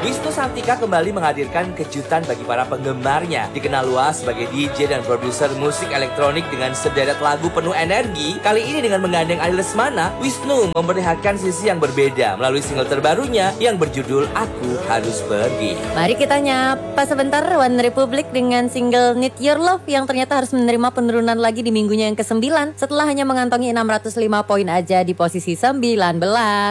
Wisnu Santika kembali menghadirkan kejutan bagi para penggemarnya. Dikenal luas sebagai DJ dan produser musik elektronik dengan sederet lagu penuh energi. Kali ini dengan menggandeng Ali Lesmana, Wisnu memperlihatkan sisi yang berbeda melalui single terbarunya yang berjudul Aku Harus Pergi. Mari kita nyapa sebentar One Republic dengan single Need Your Love yang ternyata harus menerima penurunan lagi di minggunya yang ke-9 setelah hanya mengantongi 605 poin aja di posisi 19.